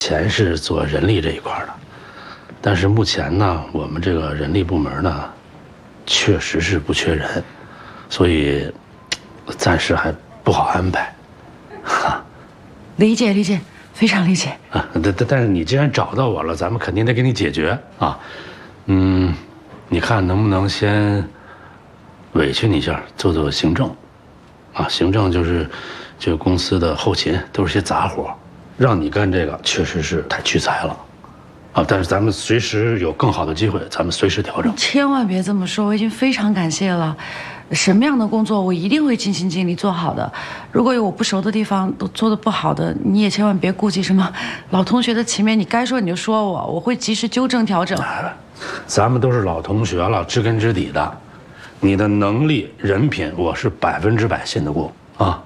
前是做人力这一块的，但是目前呢，我们这个人力部门呢，确实是不缺人，所以暂时还不好安排。哈， 理解理解，非常理解。 啊，但是你既然找到我了，咱们肯定得给你解决啊。你看能不能先委屈你一下，做做行政，啊，行政就是公司的后勤，都是些杂活，让你干这个确实是太屈才了，啊，但是咱们随时有更好的机会，咱们随时调整。 千万别这么说，我已经非常感谢了。什么样的工作我一定会尽心尽力做好的。如果有我不熟的地方，都做得不好的，你也千万别顾忌什么老同学的情面，你该说你就说我会及时纠正调整。 咱们都是老同学了，知根知底的，你的能力、人品，我是100%信得过啊。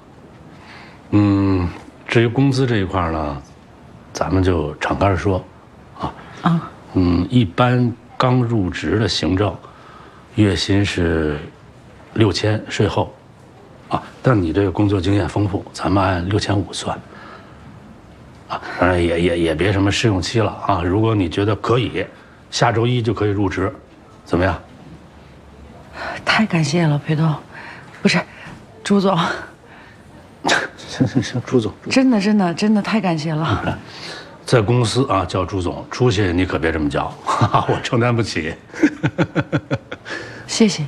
至于工资这一块呢，咱们就敞开说，一般刚入职的行政，月薪是6000税后，啊，但你这个工作经验丰富，咱们按6500算，啊，当然也别什么试用期了啊。如果你觉得可以，下周1就可以入职，怎么样？ 太感谢了，裴东，不是，朱总。 行，朱总， 真的太感谢了。 在公司啊叫朱总，出去你可别这么叫，我承担不起。 谢谢。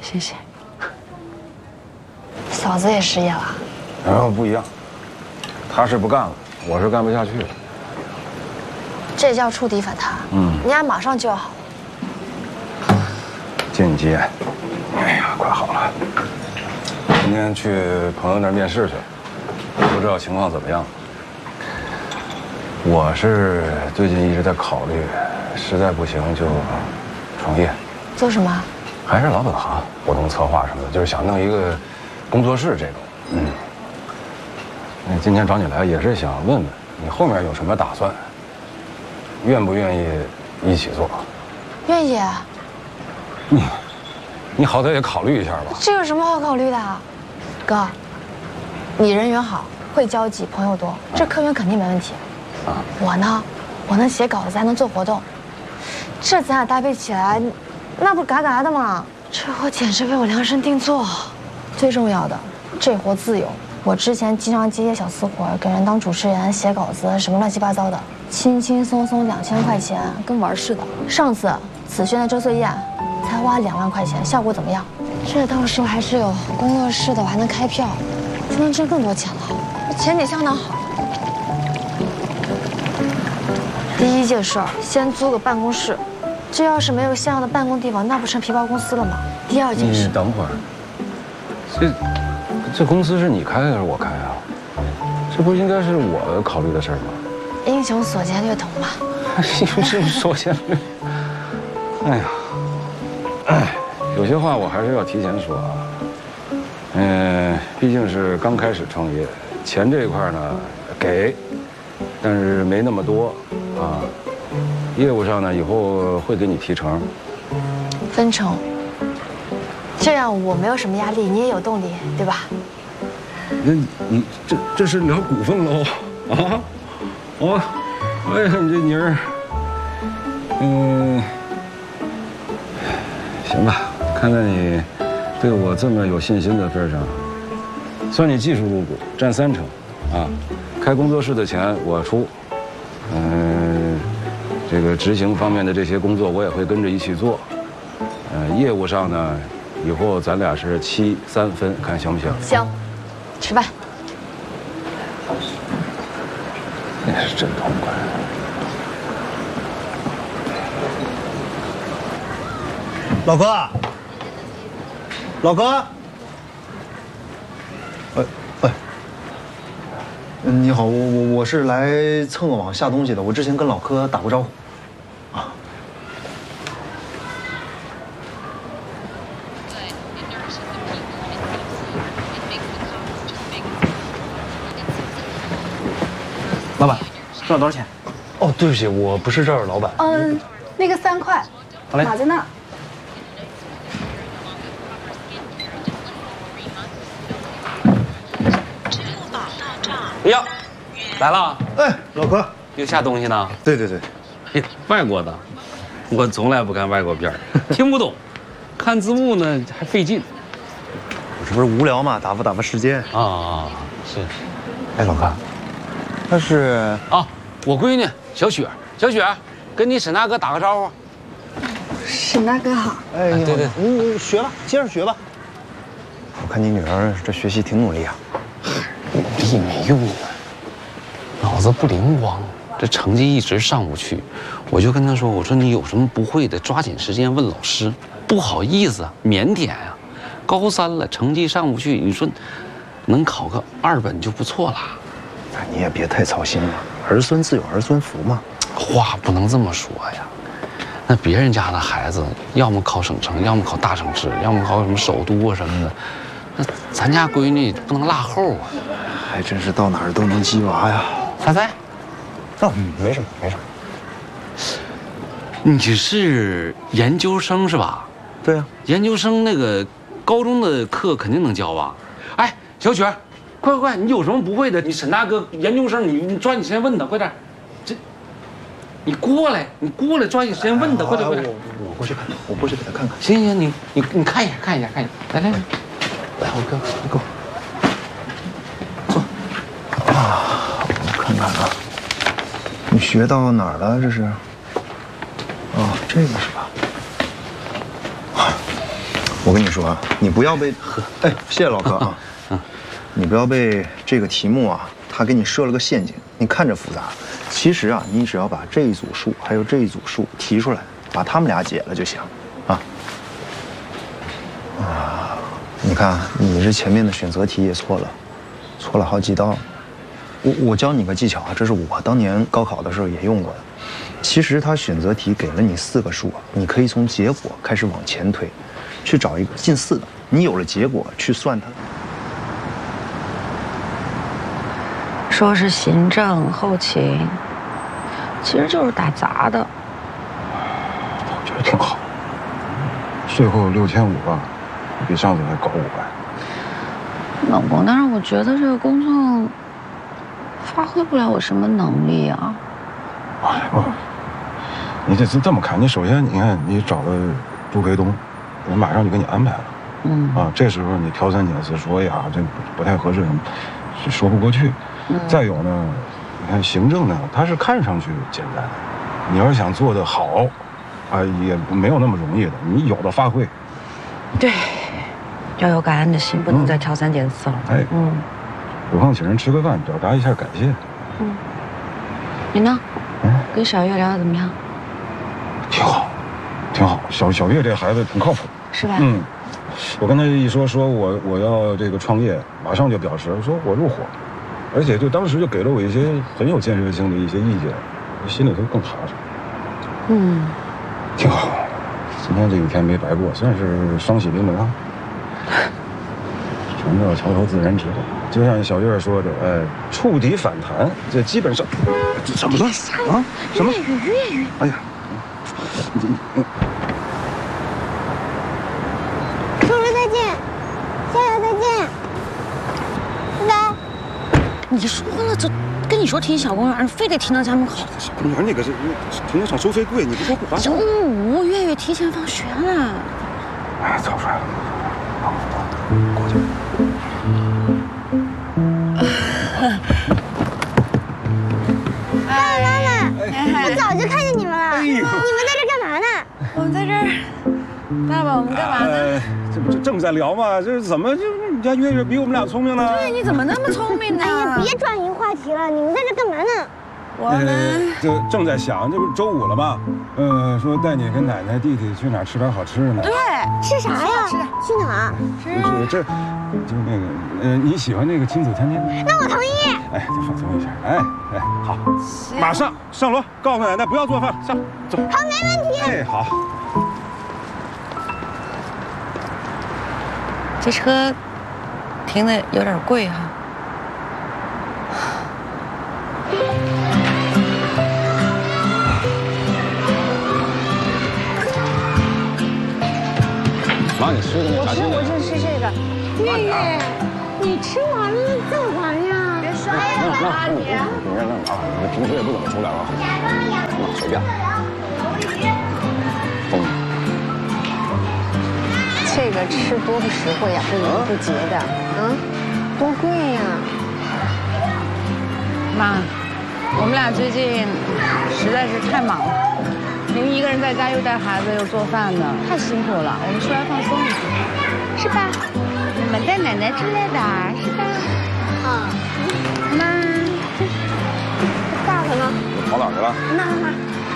嫂子也失业了。 然后不一样，他是不干了，我是干不下去了。 这叫触底反弹。你俩马上就要好了。 进阶，哎呀，快好了。今天去朋友那儿面试去了，不知道情况怎么样。我是最近一直在考虑，实在不行就创业。 做什么？ 还是老本行，活动策划什么的，就是想弄一个工作室这种。那今天找你来也是想问问你后面有什么打算，愿不愿意一起做？ 愿意。 你好歹也考虑一下吧。 这有什么好考虑的？哥，你人缘好，会交际，朋友多，这客源肯定没问题。我呢，我能写稿子，还能做活动，这咱俩搭配起来，那不嘎嘎的吗？这活简直为我量身定做。最重要的，这活自由。我之前经常接些小私活，给人当主持人、写稿子，什么乱七八糟的，轻轻松松2000块钱，跟玩似的。上次紫萱的周岁宴，才花2万块钱，效果怎么样？这到时候还是有工作室的，我还能开票，就能挣更多钱了。前景相当好。第一件事儿，先租个办公室。这要是没有像样的办公地方，那不成皮包公司了吗？第二件事， 你等会儿，这公司是你开还是我开啊？这不应该是我考虑的事儿吗？ 英雄所见略同嘛。 英雄所见略。哎呀，有些话我还是要提前说啊。毕竟是刚开始创业，钱这一块呢给，但是没那么多啊。业务上呢，以后会给你提成， 分成，这样我没有什么压力，你也有动力，对吧？ 那你这是聊股份喽啊？哎呀，你这妮儿，行吧，看在你对我这么有信心的份上，算你技术入股，占30%啊。开工作室的钱我出，这个执行方面的这些工作我也会跟着一起做，业务上呢，以后咱俩是7、3分，看行不行？ 行，吃饭。 那是真痛快。 老哥，老哥，你好，我是来蹭个网下东西的，我之前跟老柯打过招呼，啊。 老板，多少钱？ 哦，对不起，我不是这儿的老板。 那个3块， 好嘞， 码在那儿。 哟，来了。 哎，老柯， 又下东西呢？ 对对对， 嘿，外国的，我从来不看外国片儿，听不懂，看字幕呢还费劲。 我这不是无聊嘛，打发时间啊。是。 哎，老哥，那是啊，我闺女小雪，小雪，跟你沈大哥打个招呼。 沈大哥好。 哎， 对对， 你学吧，接着学吧。我看你女儿这学习挺努力啊。 努力没用啊，脑子不灵光，这成绩一直上不去。我就跟她说，我说你有什么不会的，抓紧时间问老师。不好意思啊，腼腆呀。高3了，成绩上不去，你说能考个2本就不错了。 那你也别太操心了，儿孙自有儿孙福嘛。 话不能这么说呀。那别人家的孩子，要么考省城，要么考大城市，要么考什么首都啊什么的。那咱家闺女不能落后啊。 还真是到哪儿都能鸡娃呀。 彩彩， 哦，没什么没什么。 你是研究生是吧？ 对啊， 研究生那个高中的课肯定能教吧？哎，小雪，快，你有什么不会的？你沈大哥研究生，你抓紧时间问他，快点。你过来，抓紧时间问他，快点。 我过去看，我过去给他看看。 行，你看一下，来， 我哥，你给我坐。啊，我看看啊，你学到哪儿了？这是？哦，这个是吧？我跟你说啊，你不要被哎，谢谢老哥啊。你不要被这个题目啊，他给你设了个陷阱。你看着复杂，其实啊，你只要把这一组数还有这一组数提出来，把他们俩解了就行。你看，你这前面的选择题也错了好几道。我教你个技巧啊，这是我当年高考的时候也用过的。其实它选择题给了你4个数啊，你可以从结果开始往前推，去找一个近似的。你有了结果去算它。 说是行政后勤，其实就是打杂的。 我觉得挺好，税后6500吧，比上次还高500。 老公，但是我觉得这个工作发挥不了我什么能力啊。 哎呦，你这么看，你首先你看你找了朱培东，我马上就给你安排了。这时候你挑三拣四说呀，这不太合适，是说不过去。再有呢，你看行政呢，它是看上去简单，你要是想做得好，也没有那么容易的。你有的发挥。 对，要有感恩的心，不能再挑三拣四了。 有空请人吃个饭，表达一下感谢。 你呢？跟小月聊得怎么样？ 挺好。小月这孩子挺靠谱， 是吧？ 我跟他一说我要这个创业，马上就表示说我入伙。而且就当时就给了我一些很有建设性的一些意见，我心里头更踏实。挺好。今天这一天没白过，算是双喜临门啊。船到桥头自然直。就像小月说的，触底反弹，这基本上怎么了啊？什么？ 粤语。 哎呀， 叔叔再见，夏夏再见，拜拜。 你说了，这跟你说停小公园，非得停到家门口。 小公园那个是停车场收费贵，你不说不划算。 中午月月提前放学了。 哎，走出来了，过去。 爸爸妈妈，我早就看见你们了。你们在这干嘛呢？ 我们在这儿。爸爸，我们干嘛呢？ 这不正在聊吗？这怎么就你家月月比我们俩聪明呢？ 对，你怎么那么聪明呢？ 哎呀，别转移话题了，你们在这干嘛呢？ 我们这正在想，这不是周5了吗？说带你跟奶奶弟弟去哪儿吃点好吃的呢？ 对， 吃啥呀？去哪儿？ 这就那个，你喜欢那个亲子餐厅吗？ 那我同意。 哎，就放松一下。哎，好，马上上楼，告诉奶奶不要做饭，上走。 好，没问题。 哎，好。 这车停的有点贵哈。 妈，你吃的那啥？ 我是吃这个。月月，你吃完了再还呀。别摔呀， 那你认啊，你平时也不怎么出来啊，那随便。 这个吃多不实惠呀，不年不节的，多贵呀！ 妈，我们俩最近实在是太忙了，您一个人在家又带孩子又做饭的，太辛苦了。我们出来放松一下，是吧？我们带奶奶出来的，是吧？妈， 大的呢？ 跑哪去了？ 那。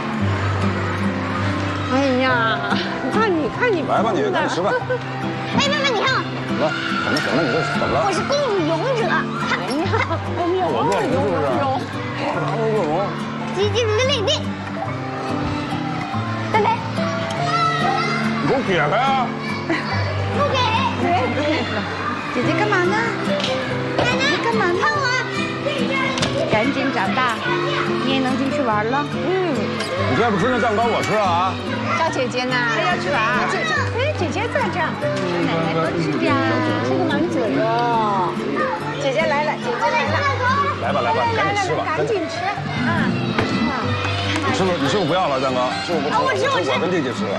哎呀，你看你来吧，你赶紧吃饭。 哎，妹妹，你看， 怎么你这怎么了？ 我是共勇者，看， 我恶龙是不是？哪有恶龙？ 急急如律令。贝贝， 你给我撇开啊！ 不给。 姐姐干嘛呢？ 奶奶干嘛呢？ 看我。 赶紧长大，你也能进去玩了。 你现在不吃那蛋糕，我吃啊！ 小姐姐呢？ 她要去玩。 姐姐，哎，姐姐在这儿， 奶奶多吃点。 这个满嘴哟。姐姐来了，姐姐来了。 来吧，赶紧吃吧， 赶紧吃。 你是不是不要了蛋糕？是不是不吃？我跟弟弟吃了。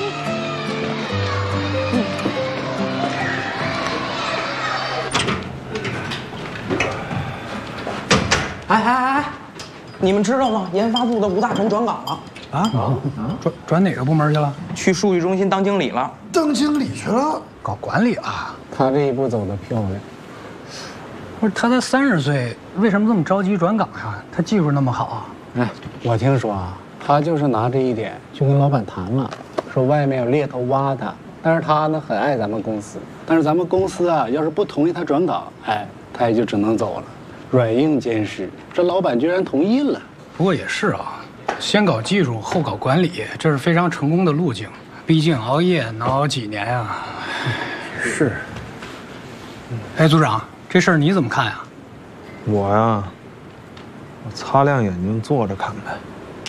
哎，你们知道吗？研发部的吴大成转岗了。 转哪个部门去了？ 去数据中心当经理了。 当经理去了，搞管理了。 他这一步走得漂亮。 不是他才30岁，为什么这么着急转岗呀？他技术那么好啊？ 哎，我听说啊，他就是拿这一点去跟老板谈了，说外面有猎头挖他，但是他呢很爱咱们公司，但是咱们公司啊要是不同意他转岗，哎，他也就只能走了。软硬兼施，这老板居然同意了。 不过也是啊，先搞技术后搞管理，这是非常成功的路径。毕竟熬夜能熬几年呀？ 是。 哎，组长，这事儿你怎么看呀？ 我呀，我擦亮眼睛坐着看呗。